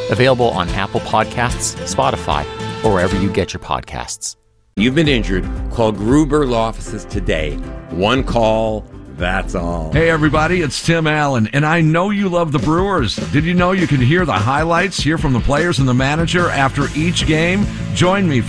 Available on Apple Podcasts, Spotify, or wherever you get your podcasts. You've been injured. Call Gruber Law Offices today. One call, that's all. Hey, everybody, it's Tim Allen, and I know you love the Brewers. Did you know you can hear the highlights, hear from the players and the manager after each game? Join me